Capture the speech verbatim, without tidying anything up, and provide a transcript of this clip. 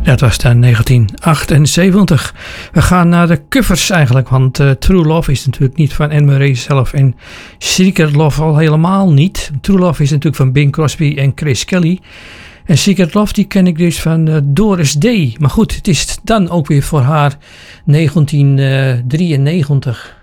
Dat was dan negentien achtenzeventig. We gaan naar de covers eigenlijk, want uh, True Love is natuurlijk niet van Anne Murray zelf en Secret Love al helemaal niet. True Love is natuurlijk van Bing Crosby en Chris Kelly. En Secret Love die ken ik dus van uh, Doris Day. Maar goed, het is dan ook weer voor haar negentien drieënnegentig.